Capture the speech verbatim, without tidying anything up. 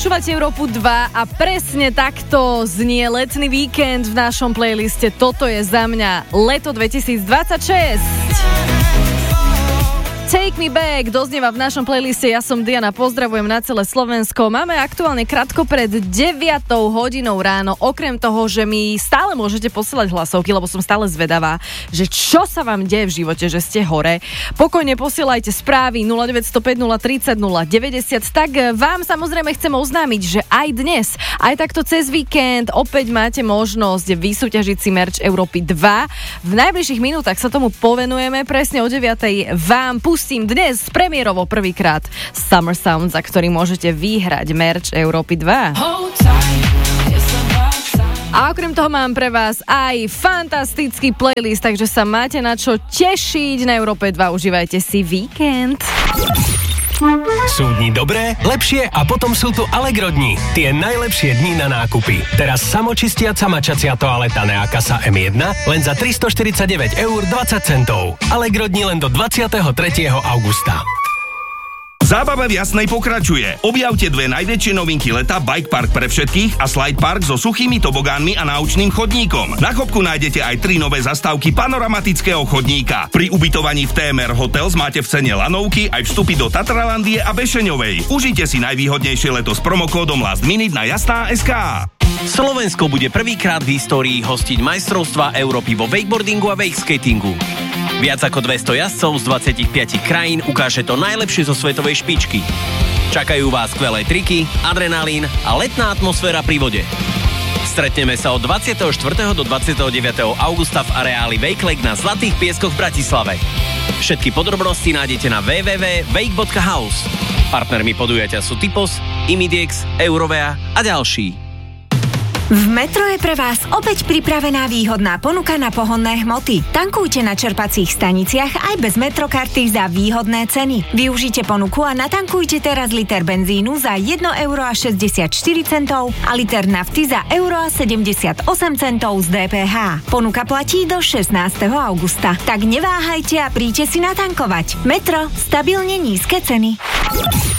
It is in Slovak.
Počúvate Európu dva a presne takto znie letný víkend v našom playliste. Toto je za mňa leto dvetisícdvadsaťšesť. Take Me Back doznieva v našom playliste. Ja som Diana, pozdravujem na celé Slovensko. Máme aktuálne krátko pred deviatou hodinou ráno. Okrem toho, že mi stále môžete posielať hlasovky, lebo som stále zvedavá, že čo sa vám deje v živote, že ste hore. Pokojne posielajte správy nula deväť nula päť nula tri nula nula deväťdesiat. Tak vám samozrejme chcem oznámiť, že aj dnes, aj takto cez víkend opäť máte možnosť vysúťažiť si merch Európy dva. V najbližších minútach sa tomu povenujeme. Presne o deviatej vám pustím dnes premiérovo prvýkrát Summer Sound, za ktorý môžete vyhrať merch Európy dva. A okrem toho mám pre vás aj fantastický playlist, takže sa máte na čo tešiť. Na Európe dva užívajte si víkend. Sú dni dobré, lepšie a potom sú tu Allegro dni. Tie najlepšie dni na nákupy. Teraz samočistiaca mačacia toaleta Nea Kasa em jeden len za tristoštyridsaťdeväť eur dvadsať centov. Allegro dni len do dvadsiateho tretieho augusta. Zábava v Jasnej pokračuje. Objavte dve najväčšie novinky leta, Bike Park pre všetkých a Slide Park so suchými tobogánmi a náučným chodníkom. Na Chopku nájdete aj tri nové zastávky panoramatického chodníka. Pri ubytovaní v té em er Hotels máte v cene lanovky aj vstupy do Tatralandie a Bešeňovej. Užite si najvýhodnejšie leto s promokódom Last Minute na jasná bodka es ká. Slovensko bude prvýkrát v histórii hostiť majstrovstvá Európy vo wakeboardingu a wakeskatingu. Viac ako dvesto jazdcov z dvadsaťpäť krajín ukáže to najlepšie zo svetovej špičky. Čakajú vás skvelé triky, adrenalín a letná atmosféra pri vode. Stretneme sa od dvadsiateho štvrtého do dvadsiateho deviateho augusta v areáli Wake Lake na Zlatých pieskoch v Bratislave. Všetky podrobnosti nájdete na w w w bodka wake bodka house. Partnermi podujatia sú Typos, Imidiex, Eurovea a ďalší. V Metro je pre vás opäť pripravená výhodná ponuka na pohonné hmoty. Tankujte na čerpacích staniciach aj bez Metrokarty za výhodné ceny. Využite ponuku a natankujte teraz liter benzínu za jedno euro a šesťdesiatštyri centov a liter nafty za euro a sedemdesiatosem centov z dé pé há. Ponuka platí do šestnásteho augusta. Tak neváhajte a príďte si natankovať. Metro, stabilne nízke ceny.